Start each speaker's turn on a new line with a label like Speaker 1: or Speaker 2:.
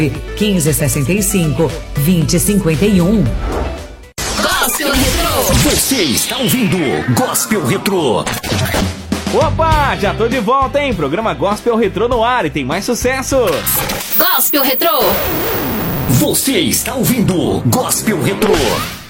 Speaker 1: 1565 2051.
Speaker 2: Gospel Retrô.
Speaker 3: Você está ouvindo Gospel Retrô.
Speaker 4: Opa, já tô de volta, hein? Programa Gospel Retrô no ar e tem mais sucesso.
Speaker 2: Gospel Retrô.
Speaker 3: Você está ouvindo Gospel Retrô.